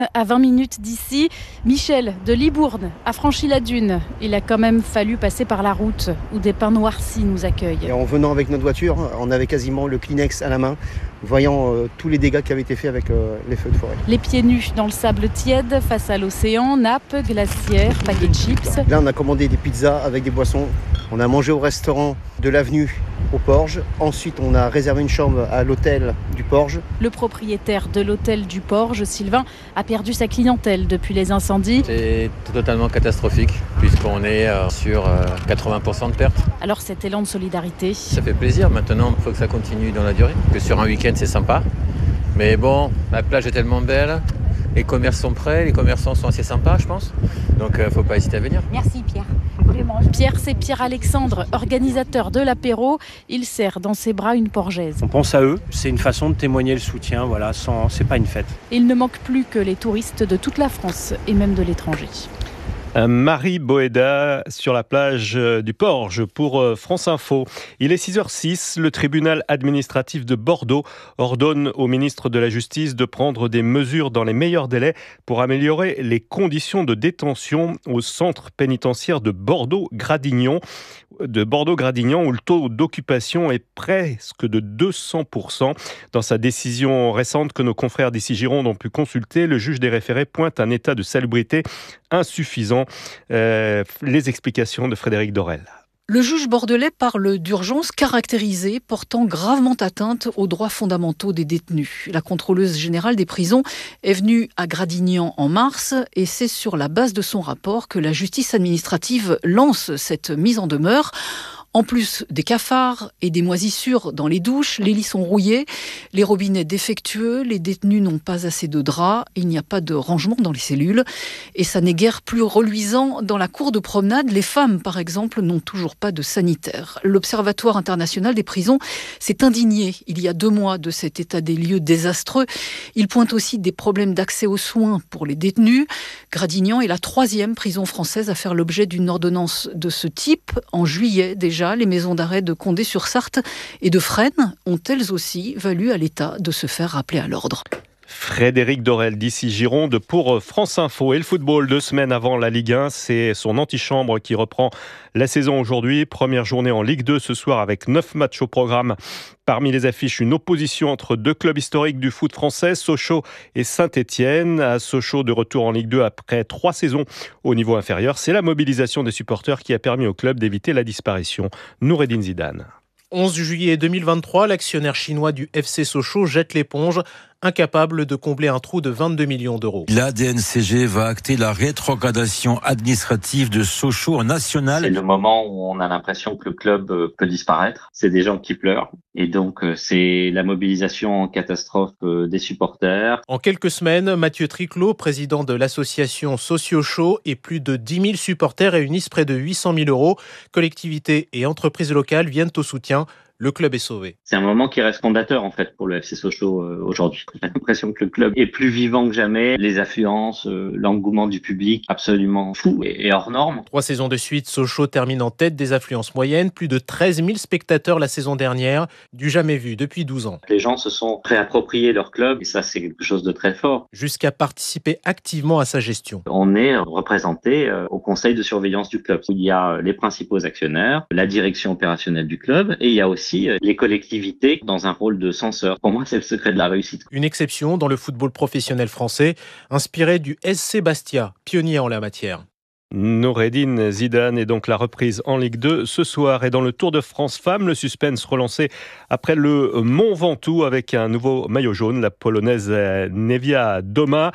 À 20 minutes d'ici, Michel de Libourne a franchi la dune. Il a quand même fallu passer par la route où des pins noircis nous accueillent. Et en venant avec notre voiture, on avait quasiment le Kleenex à la main, voyant tous les dégâts qui avaient été faits avec les feux de forêt. Les pieds nus dans le sable tiède, face à l'océan, nappes, glacières, paquets de chips. Là, on a commandé des pizzas avec des boissons. On a mangé au restaurant de l'avenue au Porge. Ensuite, on a réservé une chambre à l'hôtel du Porge. Le propriétaire de l'hôtel du Porge, Sylvain, a perdu sa clientèle depuis les incendies. C'est totalement catastrophique puisqu'on est sur 80% de pertes. Alors cet élan de solidarité. Ça fait plaisir. Maintenant, il faut que ça continue dans la durée. Que sur un week-end, c'est sympa. Mais bon, la plage est tellement belle. Les commerces sont prêts, les commerçants sont assez sympas, je pense. Donc, il ne faut pas hésiter à venir. Merci Pierre. Pierre, c'est Pierre-Alexandre, organisateur de l'apéro. Il serre dans ses bras une porgaise. On pense à eux, c'est une façon de témoigner le soutien, voilà, c'est pas une fête. Il ne manque plus que les touristes de toute la France et même de l'étranger. Marie Boéda sur la plage du Porge pour France Info. Il est 6h06. Le tribunal administratif de Bordeaux ordonne au ministre de la Justice de prendre des mesures dans les meilleurs délais pour améliorer les conditions de détention au centre pénitentiaire de Bordeaux-Gradignan, où le taux d'occupation est presque de 200%. Dans sa décision récente que nos confrères d'ici Gironde ont pu consulter, le juge des référés pointe un état de salubrité insuffisant. Les explications de Frédéric Dorel. Le juge bordelais parle d'urgence caractérisée portant gravement atteinte aux droits fondamentaux des détenus. La contrôleuse générale des prisons est venue à Gradignan en mars et c'est sur la base de son rapport que la justice administrative lance cette mise en demeure. En plus des cafards et des moisissures dans les douches, les lits sont rouillés, les robinets défectueux, les détenus n'ont pas assez de draps, il n'y a pas de rangement dans les cellules. Et ça n'est guère plus reluisant dans la cour de promenade. Les femmes, par exemple, n'ont toujours pas de sanitaire. L'Observatoire international des prisons s'est indigné il y a 2 mois de cet état des lieux désastreux. Il pointe aussi des problèmes d'accès aux soins pour les détenus. Gradignan est la 3e prison française à faire l'objet d'une ordonnance de ce type. En juillet déjà, les maisons d'arrêt de Condé-sur-Sarthe et de Fresnes ont elles aussi valu à l'État de se faire rappeler à l'ordre. Frédéric Dorel d'ici Gironde pour France Info. Et le football, 2 semaines avant la Ligue 1, c'est son antichambre qui reprend la saison aujourd'hui. Première journée en Ligue 2 ce soir avec 9 matchs au programme. Parmi les affiches, une opposition entre 2 clubs historiques du foot français, Sochaux et Saint-Étienne. À Sochaux, de retour en Ligue 2 après 3 saisons au niveau inférieur. C'est la mobilisation des supporters qui a permis au club d'éviter la disparition. Noureddine Zidane. 11 juillet 2023, l'actionnaire chinois du FC Sochaux jette l'éponge, incapable de combler un trou de 22 millions d'euros. La DNCG va acter la rétrogradation administrative de Sochaux en national. C'est le moment où on a l'impression que le club peut disparaître. C'est des gens qui pleurent. Et donc, c'est la mobilisation en catastrophe des supporters. En quelques semaines, Mathieu Triclot, président de l'association Socio-Chaud, et plus de 10 000 supporters réunissent près de 800 000 euros. Collectivités et entreprises locales viennent au soutien. Le club est sauvé. C'est un moment qui reste fondateur en fait pour le FC Sochaux aujourd'hui. J'ai l'impression que le club est plus vivant que jamais. Les affluences, l'engouement du public absolument fou et hors norme. 3 saisons de suite, Sochaux termine en tête des affluences moyennes. Plus de 13 000 spectateurs la saison dernière, du jamais vu depuis 12 ans. Les gens se sont réappropriés leur club et ça c'est quelque chose de très fort. Jusqu'à participer activement à sa gestion. On est représenté au conseil de surveillance du club. Il y a les principaux actionnaires, la direction opérationnelle du club et il y a aussi les collectivités dans un rôle de censeur. Pour moi, c'est le secret de la réussite. Une exception dans le football professionnel français, inspiré du SC Bastia, pionnier en la matière. Noureddine Zidane est donc la reprise en Ligue 2 ce soir. Et dans le Tour de France Femmes, le suspense relancé après le Mont Ventoux avec un nouveau maillot jaune, la polonaise Nevia Doma.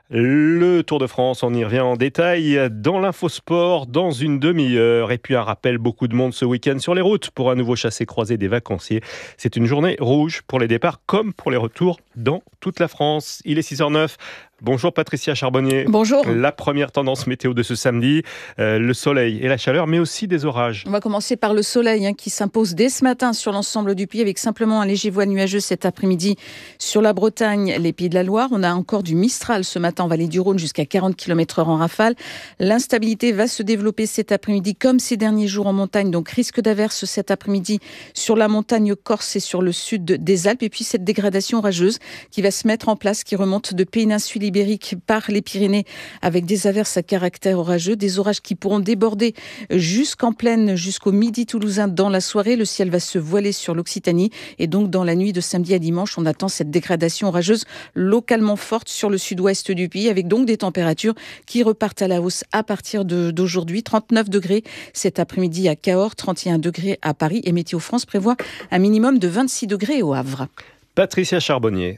Le Tour de France, on y revient en détail dans l'Infosport dans une demi-heure. Et puis un rappel, beaucoup de monde ce week-end sur les routes pour un nouveau chassé-croisé des vacanciers. C'est une journée rouge pour les départs comme pour les retours dans toute la France. Il est 6h09. Bonjour Patricia Charbonnier. Bonjour. La première tendance météo de ce samedi, le soleil et la chaleur, mais aussi des orages. On va commencer par le soleil qui s'impose dès ce matin sur l'ensemble du pays avec simplement un léger voile nuageux cet après-midi sur la Bretagne, les Pays de la Loire. On a encore du Mistral ce matin en vallée du Rhône jusqu'à 40 km/h en rafale. L'instabilité va se développer cet après-midi comme ces derniers jours en montagne, donc risque d'averse cet après-midi sur la montagne corse et sur le sud des Alpes. Et puis cette dégradation orageuse qui va se mettre en place, qui remonte de péninsule ibérique par les Pyrénées avec des averses à caractère orageux, des orages qui pourront déborder jusqu'en plaine, jusqu'au midi toulousain dans la soirée. Le ciel va se voiler sur l'Occitanie et donc dans la nuit de samedi à dimanche, on attend cette dégradation orageuse localement forte sur le sud-ouest du pays avec donc des températures qui repartent à la hausse à partir d'aujourd'hui. 39 degrés cet après-midi à Cahors, 31 degrés à Paris et Météo France prévoit un minimum de 26 degrés au Havre. Patricia Charbonnier.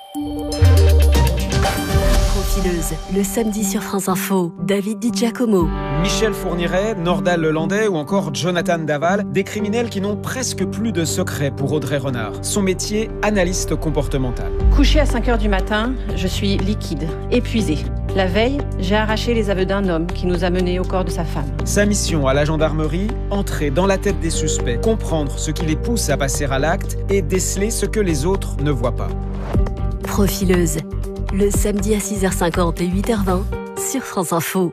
Profileuse, le samedi sur France Info, David Di Giacomo. Michel Fourniret, Nordal Lelandais ou encore Jonathan Daval, des criminels qui n'ont presque plus de secret pour Audrey Renard. Son métier, analyste comportemental. Couché à 5h du matin, je suis liquide, épuisée. La veille, j'ai arraché les aveux d'un homme qui nous a menés au corps de sa femme. Sa mission à la gendarmerie, entrer dans la tête des suspects, comprendre ce qui les pousse à passer à l'acte et déceler ce que les autres ne voient pas. Profileuse, le samedi à 6h50 et 8h20 sur France Info.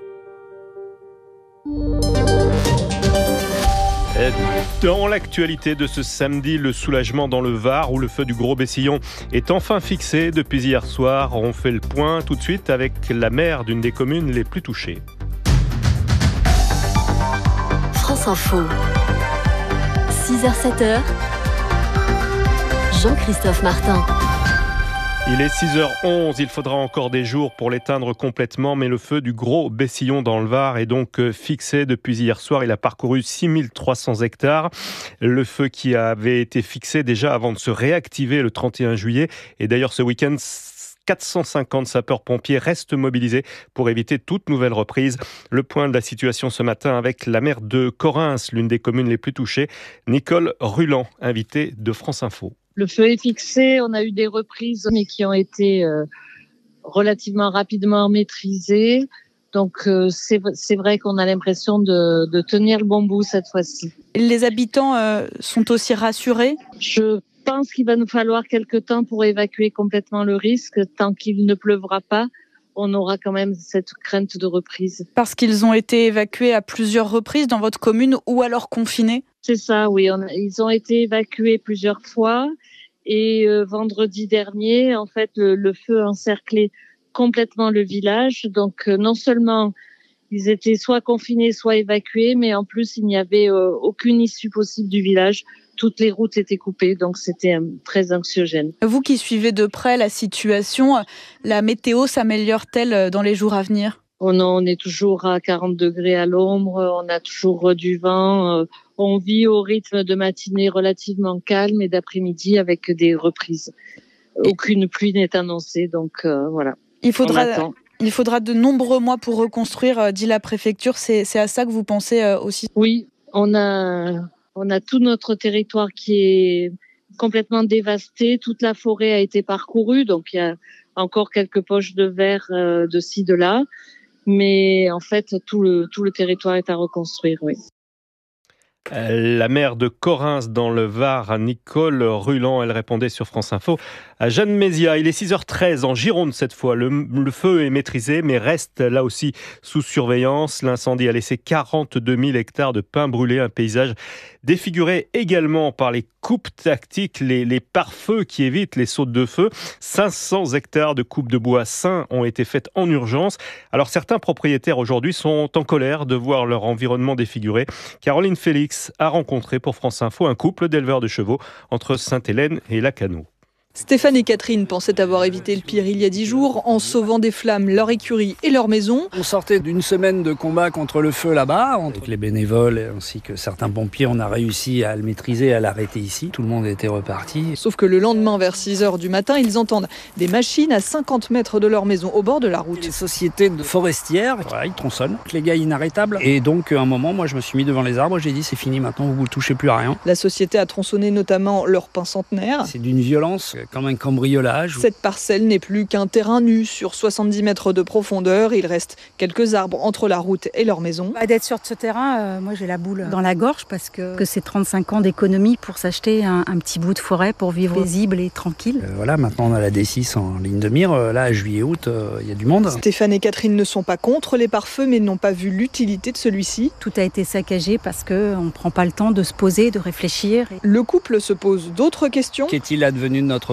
Dans l'actualité de ce samedi, le soulagement dans le Var où le feu du Gros Bessillon est enfin fixé depuis hier soir. On fait le point tout de suite avec la maire d'une des communes les plus touchées. France Info, 6h-7h, Jean-Christophe Martin. Il est 6h11, il faudra encore des jours pour l'éteindre complètement, mais le feu du Gros Bessillon dans le Var est donc fixé depuis hier soir. Il a parcouru 6300 hectares. Le feu qui avait été fixé déjà avant de se réactiver le 31 juillet. Et d'ailleurs ce week-end, 450 sapeurs-pompiers restent mobilisés pour éviter toute nouvelle reprise. Le point de la situation ce matin avec la maire de Correns, l'une des communes les plus touchées, Nicole Ruland, invitée de France Info. Le feu est fixé, on a eu des reprises, mais qui ont été relativement rapidement maîtrisées. Donc c'est vrai qu'on a l'impression de tenir le bon bout cette fois-ci. Les habitants sont aussi rassurés ? Je pense qu'il va nous falloir quelques temps pour évacuer complètement le risque. Tant qu'il ne pleuvra pas, on aura quand même cette crainte de reprise. Parce qu'ils ont été évacués à plusieurs reprises dans votre commune ou alors confinés ? C'est ça, oui. Ils ont été évacués plusieurs fois. Et vendredi dernier, en fait, le feu encerclait complètement le village. Donc, non seulement ils étaient soit confinés, soit évacués, mais en plus, il n'y avait aucune issue possible du village. Toutes les routes étaient coupées, donc c'était très anxiogène. Vous qui suivez de près la situation, la météo s'améliore-t-elle dans les jours à venir ? Oh non, on est toujours à 40 degrés à l'ombre, on a toujours du vent. On vit au rythme de matinée relativement calme et d'après-midi avec des reprises. Aucune pluie n'est annoncée, donc voilà. Il faudra de nombreux mois pour reconstruire, dit la préfecture. C'est à ça que vous pensez aussi ? Oui, on a tout notre territoire qui est complètement dévasté. Toute la forêt a été parcourue, donc il y a encore quelques poches de verre de ci, de là. Mais en fait, tout le territoire est à reconstruire, oui. La maire de Correns dans le Var, Nicole Ruland, elle répondait sur France Info à Jeanne Mézia. Il est 6h13 en Gironde cette fois. Le feu est maîtrisé mais reste là aussi sous surveillance. L'incendie a laissé 42 000 hectares de pins brûlés, un paysage défiguré également par les coupes tactiques, les pare-feux qui évitent les sautes de feu. 500 hectares de coupes de bois sains ont été faites en urgence. Alors certains propriétaires aujourd'hui sont en colère de voir leur environnement défiguré. Caroline Félix a rencontré pour France Info un couple d'éleveurs de chevaux entre Sainte-Hélène et Lacanau. Stéphane et Catherine pensaient avoir évité le pire il y a 10 jours en sauvant des flammes leur écurie et leur maison. On sortait d'une semaine de combat contre le feu là-bas. Avec les bénévoles ainsi que certains pompiers, on a réussi à le maîtriser, à l'arrêter ici. Tout le monde était reparti. Sauf que le lendemain, vers 6h du matin, ils entendent des machines à 50 mètres de leur maison, au bord de la route. Les sociétés forestières, voilà, ils tronçonnent. Les gars inarrêtables. Et donc, à un moment, moi, je me suis mis devant les arbres. J'ai dit, c'est fini maintenant, vous ne touchez plus à rien. La société a tronçonné notamment leur pin centenaire. C'est d'une violence, comme un cambriolage. Cette parcelle n'est plus qu'un terrain nu sur 70 mètres de profondeur. Il reste quelques arbres entre la route et leur maison. D'être sur ce terrain, moi j'ai la boule dans la gorge parce que c'est 35 ans d'économie pour s'acheter un petit bout de forêt pour vivre paisible et tranquille. Voilà, maintenant on a la D6 en ligne de mire. Là, juillet-août, il y a du monde. Stéphane et Catherine ne sont pas contre les pare-feux, mais n'ont pas vu l'utilité de celui-ci. Tout a été saccagé parce qu'on ne prend pas le temps de se poser, de réfléchir. Le couple se pose d'autres questions. Qu'est-il advenu de notre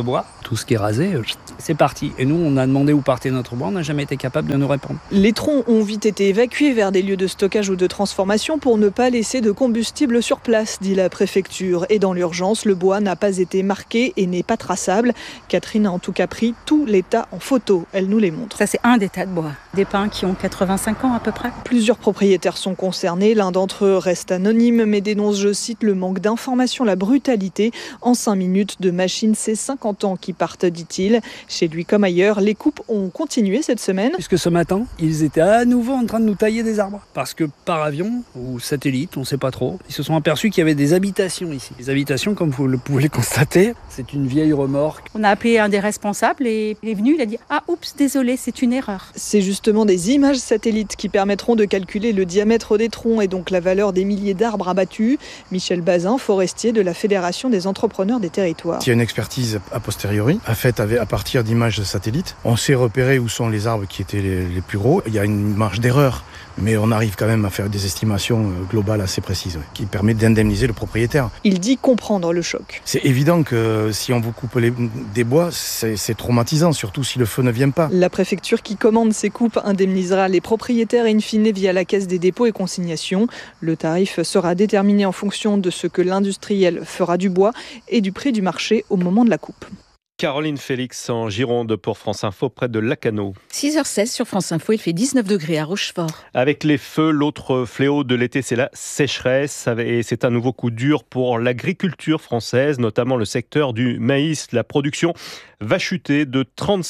bois. Tout ce qui est rasé, c'est parti. Et nous, on a demandé où partait notre bois, on n'a jamais été capable de nous répondre. Les troncs ont vite été évacués vers des lieux de stockage ou de transformation pour ne pas laisser de combustible sur place, dit la préfecture. Et dans l'urgence, le bois n'a pas été marqué et n'est pas traçable. Catherine a en tout cas pris tous les tas en photo. Elle nous les montre. Ça, c'est un des tas de bois. Des pins qui ont 85 ans à peu près. Plusieurs propriétaires sont concernés. L'un d'entre eux reste anonyme, mais dénonce, je cite, le manque d'information, la brutalité. En 5 minutes de machine, c'est 50 ans qui partent, dit-il. Chez lui comme ailleurs, les coupes ont continué cette semaine. Puisque ce matin, ils étaient à nouveau en train de nous tailler des arbres. Parce que par avion ou satellite, on ne sait pas trop, ils se sont aperçus qu'il y avait des habitations ici. Les habitations, comme vous le pouvez le constater, c'est une vieille remorque. On a appelé un des responsables et il est venu, il a dit « Ah, oups, désolé, c'est une erreur ». C'est justement des images satellites qui permettront de calculer le diamètre des troncs et donc la valeur des milliers d'arbres abattus. Michel Bazin, forestier de la Fédération des entrepreneurs des territoires. Il y a une expertise a posteriori, faite à partir d'images de satellites. On sait repérer où sont les arbres qui étaient les plus gros. Il y a une marge d'erreur, mais on arrive quand même à faire des estimations globales assez précises, qui permettent d'indemniser le propriétaire. Il dit comprendre le choc. C'est évident que si on vous coupe des bois, c'est traumatisant, surtout si le feu ne vient pas. La préfecture qui commande ces coupes indemnisera les propriétaires in fine via la caisse des dépôts et consignations. Le tarif sera déterminé en fonction de ce que l'industriel fera du bois et du prix du marché au moment de la coupe. Caroline Félix en Gironde pour France Info près de Lacanau. 6h16 sur France Info, il fait 19 degrés à Rochefort. Avec les feux, l'autre fléau de l'été, c'est la sécheresse. Et c'est un nouveau coup dur pour l'agriculture française, notamment le secteur du maïs. La production va chuter de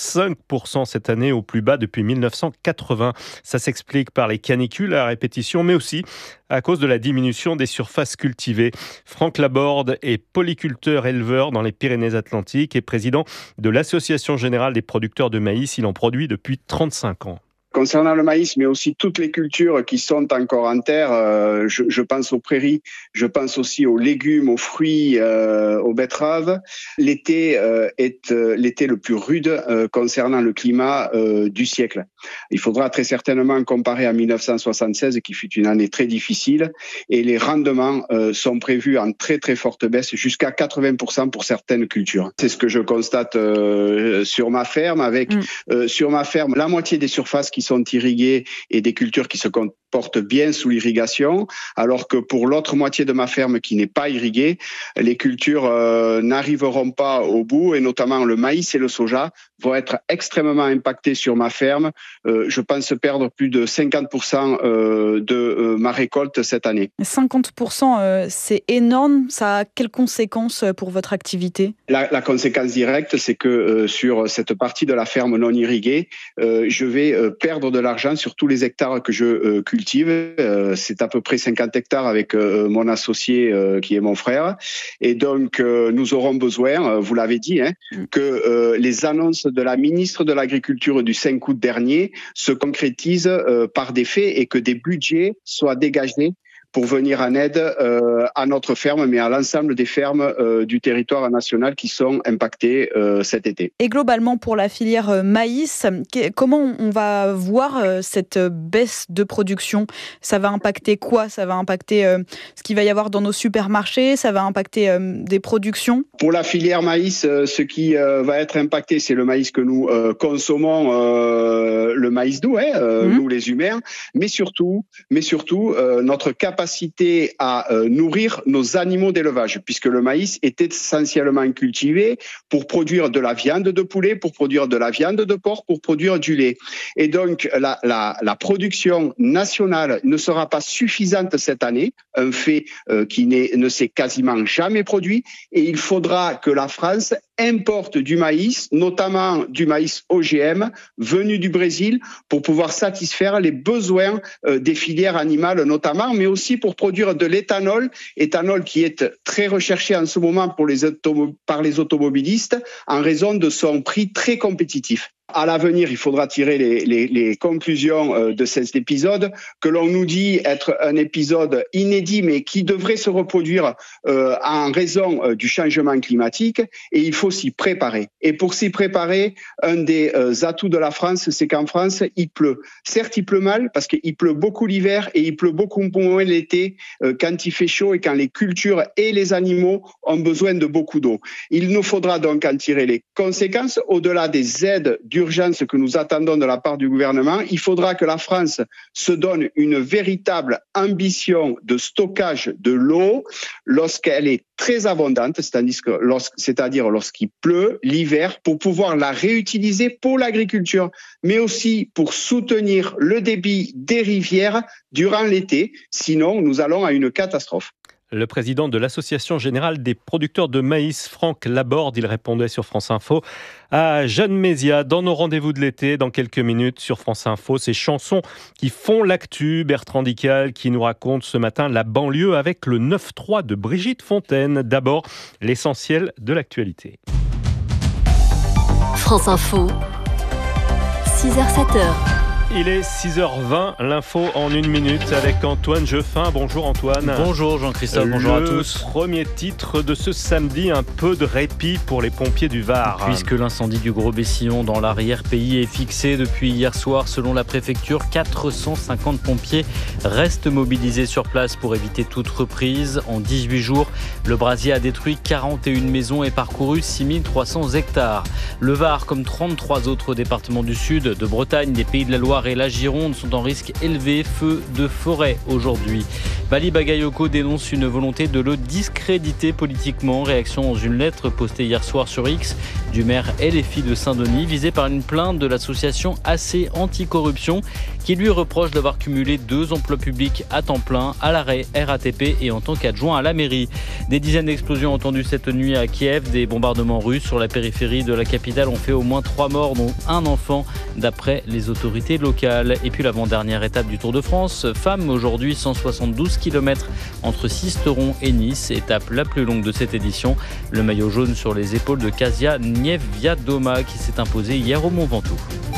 35% cette année, au plus bas depuis 1980. Ça s'explique par les canicules à répétition, mais aussi à cause de la diminution des surfaces cultivées. Franck Laborde est polyculteur-éleveur dans les Pyrénées-Atlantiques et président de l'Association générale des producteurs de maïs. Il en produit depuis 35 ans. Concernant le maïs, mais aussi toutes les cultures qui sont encore en terre, je pense aux prairies, je pense aussi aux légumes, aux fruits, aux betteraves. L'été est l'été le plus rude concernant le climat du siècle. Il faudra très certainement comparer à 1976, qui fut une année très difficile, et les rendements sont prévus en très très forte baisse, jusqu'à 80% pour certaines cultures. C'est ce que je constate sur ma ferme, avec sur ma ferme la moitié des surfaces qui sont irriguées et des cultures qui se comportent bien sous l'irrigation, alors que pour l'autre moitié de ma ferme qui n'est pas irriguée, les cultures n'arriveront pas au bout, et notamment le maïs et le soja vont être extrêmement impactés sur ma ferme. Je pense perdre plus de 50% de ma récolte cette année. 50%, c'est énorme. Ça a quelles conséquences pour votre activité ? La conséquence directe, c'est que sur cette partie de la ferme non irriguée, je vais perdre de l'argent sur tous les hectares que je cultive. C'est à peu près 50 hectares avec mon associé qui est mon frère. Et donc, nous aurons besoin, vous l'avez dit, que les annonces de la ministre de l'Agriculture du 5 août dernier se concrétisent par des faits et que des budgets soient dégagés pour venir en aide à notre ferme, mais à l'ensemble des fermes du territoire national qui sont impactées cet été. Et globalement, pour la filière maïs, comment on va voir cette baisse de production ? Ça va impacter quoi ? Ça va impacter ce qu'il va y avoir dans nos supermarchés ? Ça va impacter des productions ? Pour la filière maïs, ce qui va être impacté, c'est le maïs que nous consommons, le maïs doux, nous les humains, mais surtout notre capacité à nourrir nos animaux d'élevage, puisque le maïs est essentiellement cultivé pour produire de la viande de poulet, pour produire de la viande de porc, pour produire du lait. Et donc, la production nationale ne sera pas suffisante cette année, un fait qui ne s'est quasiment jamais produit, et il faudra que la France importe du maïs, notamment du maïs OGM, venu du Brésil, pour pouvoir satisfaire les besoins des filières animales notamment, mais aussi pour produire de l'éthanol qui est très recherché en ce moment par les automobilistes en raison de son prix très compétitif. À l'avenir, il faudra tirer les conclusions de cet épisode, que l'on nous dit être un épisode inédit, mais qui devrait se reproduire en raison du changement climatique, et il faut s'y préparer. Et pour s'y préparer, un des atouts de la France, c'est qu'en France, il pleut. Certes, il pleut mal, parce qu'il pleut beaucoup l'hiver, et il pleut beaucoup moins l'été, quand il fait chaud et quand les cultures et les animaux ont besoin de beaucoup d'eau. Il nous faudra donc en tirer les conséquences, au-delà des aides d'urgence que nous attendons de la part du gouvernement. Il faudra que la France se donne une véritable ambition de stockage de l'eau lorsqu'elle est très abondante, c'est-à-dire lorsqu'il pleut l'hiver, pour pouvoir la réutiliser pour l'agriculture, mais aussi pour soutenir le débit des rivières durant l'été. Sinon, nous allons à une catastrophe. Le président de l'Association générale des producteurs de maïs, Franck Laborde, il répondait sur France Info à Jeanne Mézia dans nos rendez-vous de l'été. Dans quelques minutes sur France Info, ces chansons qui font l'actu. Bertrand Dical qui nous raconte ce matin la banlieue avec le 9-3 de Brigitte Fontaine. D'abord, l'essentiel de l'actualité. France Info, 6h-7h. Il est 6h20, l'info en 1 minute avec Antoine Jeffin. Bonjour Antoine. Bonjour Jean-Christophe, bonjour à tous. Le premier titre de ce samedi, un peu de répit pour les pompiers du Var. Puisque l'incendie du Gros-Bessillon dans l'arrière-pays est fixé depuis hier soir, selon la préfecture, 450 pompiers restent mobilisés sur place pour éviter toute reprise. En 18 jours, le brasier a détruit 41 maisons et parcouru 6300 hectares. Le Var, comme 33 autres départements du sud, de Bretagne, des Pays de la Loire et la Gironde sont en risque élevé, feu de forêt aujourd'hui. Bali Bagayoko dénonce une volonté de le discréditer politiquement. Réaction dans une lettre postée hier soir sur X du maire LFI de Saint-Denis, visé par une plainte de l'association AC Anticorruption qui lui reproche d'avoir cumulé 2 emplois publics à temps plein à l'arrêt RATP et en tant qu'adjoint à la mairie. Des dizaines d'explosions entendues cette nuit à Kiev, des bombardements russes sur la périphérie de la capitale ont fait au moins 3 morts, dont un enfant, d'après les autorités locales. Et puis l'avant-dernière étape du Tour de France, femmes aujourd'hui, 172 km entre Sisteron et Nice, étape la plus longue de cette édition. Le maillot jaune sur les épaules de Kasia Niewiadoma qui s'est imposée hier au Mont Ventoux.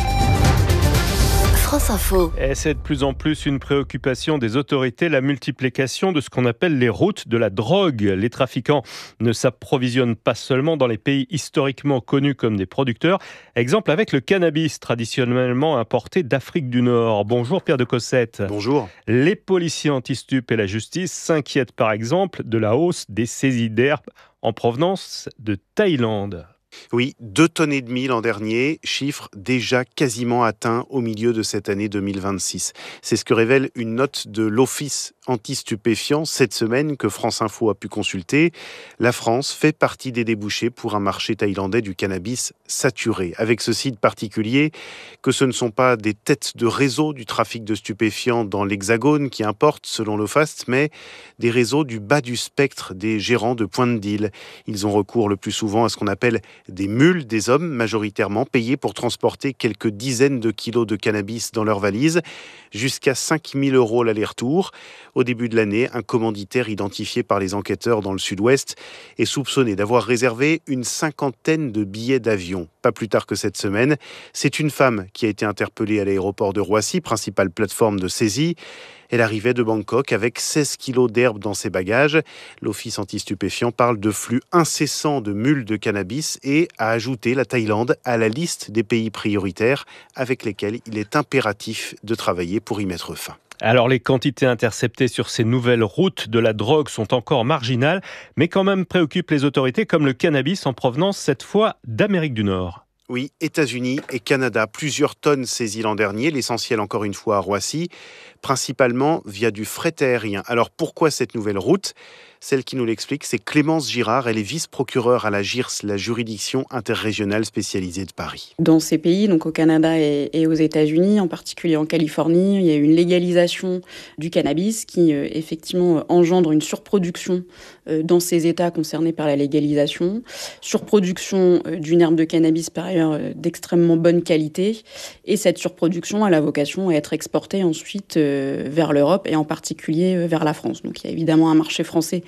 France Info. Et c'est de plus en plus une préoccupation des autorités, la multiplication de ce qu'on appelle les routes de la drogue. Les trafiquants ne s'approvisionnent pas seulement dans les pays historiquement connus comme des producteurs. Exemple avec le cannabis traditionnellement importé d'Afrique du Nord. Bonjour Pierre de Cossette. Bonjour. Les policiers anti-stup et la justice s'inquiètent par exemple de la hausse des saisies d'herbe en provenance de Thaïlande. Oui, 2,5 tonnes l'an dernier, chiffre déjà quasiment atteint au milieu de cette année 2026. C'est ce que révèle une note de l'Office anti-stupéfiants cette semaine que France Info a pu consulter. La France fait partie des débouchés pour un marché thaïlandais du cannabis saturé. Avec ce site particulier, que ce ne sont pas des têtes de réseau du trafic de stupéfiants dans l'Hexagone qui importent selon l'OFAST, mais des réseaux du bas du spectre des gérants de points de deal. Ils ont recours le plus souvent à ce qu'on appelle des mules, des hommes majoritairement payés pour transporter quelques dizaines de kilos de cannabis dans leurs valises, jusqu'à 5 000 € l'aller-retour. Au début de l'année, un commanditaire identifié par les enquêteurs dans le sud-ouest est soupçonné d'avoir réservé une 50aine de billets d'avion. Pas plus tard que cette semaine, c'est une femme qui a été interpellée à l'aéroport de Roissy, principale plateforme de saisie. Elle arrivait de Bangkok avec 16 kilos d'herbe dans ses bagages. L'Office anti-stupéfiants parle de flux incessants de mules de cannabis et a ajouté la Thaïlande à la liste des pays prioritaires avec lesquels il est impératif de travailler pour y mettre fin. Alors les quantités interceptées sur ces nouvelles routes de la drogue sont encore marginales, mais quand même préoccupent les autorités comme le cannabis en provenance cette fois d'Amérique du Nord. Oui, États-Unis et Canada, plusieurs tonnes saisies l'an dernier, l'essentiel encore une fois à Roissy, principalement via du fret aérien. Alors pourquoi cette nouvelle route ? Celle qui nous l'explique, c'est Clémence Girard. Elle est vice-procureure à la JIRS, la juridiction interrégionale spécialisée de Paris. Dans ces pays, donc au Canada et aux États-Unis, en particulier en Californie, il y a eu une légalisation du cannabis qui effectivement engendre une surproduction dans ces États concernés par la légalisation. Surproduction d'une herbe de cannabis par ailleurs d'extrêmement bonne qualité. Et cette surproduction a la vocation à être exportée ensuite vers l'Europe et en particulier vers la France. Donc il y a évidemment un marché français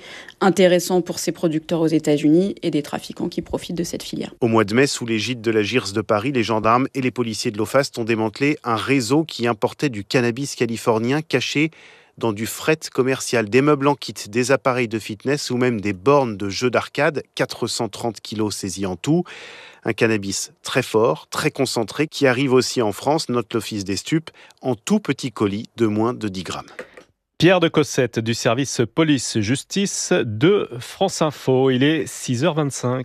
intéressant pour ces producteurs aux États-Unis et des trafiquants qui profitent de cette filière. Au mois de mai, sous l'égide de la JIRS de Paris, les gendarmes et les policiers de l'OFAST ont démantelé un réseau qui importait du cannabis californien caché dans du fret commercial, des meubles en kit, des appareils de fitness ou même des bornes de jeux d'arcade, 430 kilos saisis en tout. Un cannabis très fort, très concentré, qui arrive aussi en France, note l'Office des stupes, en tout petit colis de moins de 10 grammes. Pierre de Cossette du service police-justice de France Info. Il est 6h25.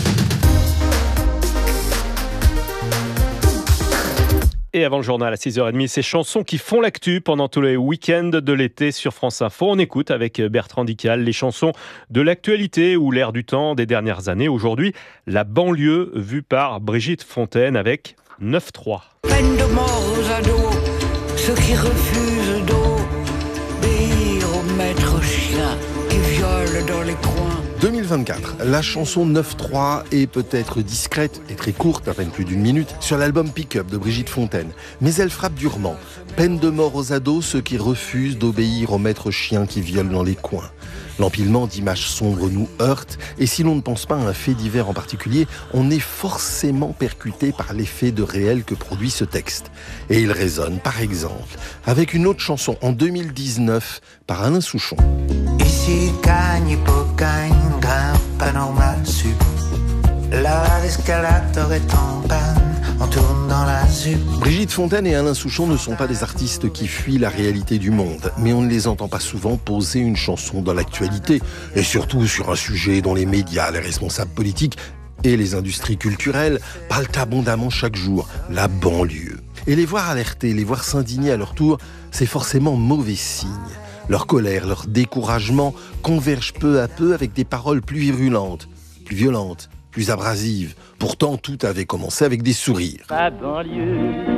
Et avant le journal à 6h30, ces chansons qui font l'actu pendant tous les week-ends de l'été sur France Info. On écoute avec Bertrand Dical les chansons de l'actualité ou l'air du temps des dernières années. Aujourd'hui, la banlieue vue par Brigitte Fontaine avec 9-3. Peine de mort aux ados, ceux qui refusent d'obéir au maître chien qui viole dans les coins. 2024, la chanson 9-3 est peut-être discrète et très courte, à peine plus d'une minute, sur l'album Pick-up de Brigitte Fontaine. Mais elle frappe durement. Peine de mort aux ados, ceux qui refusent d'obéir au maître chien qui viole dans les coins. L'empilement d'images sombres nous heurte, et si l'on ne pense pas à un fait divers en particulier, on est forcément percuté par l'effet de réel que produit ce texte. Et il résonne, par exemple, avec une autre chanson en 2019 par Alain Souchon. Ici, gagne, hypocagne, grimpe pas normal sup. Là, l'escalator est en panne, on tourne dans la zup. Brigitte Fontaine et Alain Souchon ne sont pas des artistes qui fuient la réalité du monde, mais on ne les entend pas souvent poser une chanson dans l'actualité, et surtout sur un sujet dont les médias, les responsables politiques et les industries culturelles parlent abondamment chaque jour, la banlieue. Et les voir alerter, les voir s'indigner à leur tour, c'est forcément mauvais signe. Leur colère, leur découragement convergent peu à peu avec des paroles plus virulentes, plus violentes, plus abrasives. Pourtant, tout avait commencé avec des sourires. Ma banlieue.